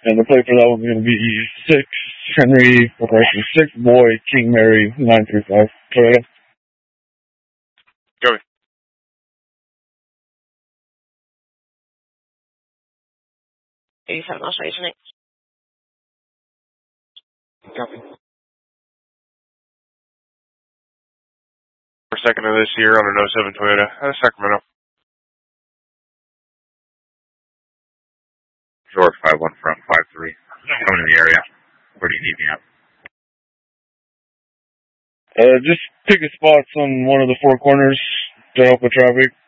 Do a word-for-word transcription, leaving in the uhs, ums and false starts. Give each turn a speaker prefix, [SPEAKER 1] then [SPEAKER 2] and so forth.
[SPEAKER 1] And the plate for that one's going to be six Henry, or six Boy, King Mary, nine three five. Toyota.
[SPEAKER 2] Go ahead.
[SPEAKER 3] eighty-seven, I'll show you tonight.
[SPEAKER 2] Copy. For second of this year on an oh seven Toyota out of Sacramento.
[SPEAKER 4] George five one front five three. Coming to the area. Where do you need me at?
[SPEAKER 1] Uh, just pick a spots on one of the four corners to help with traffic.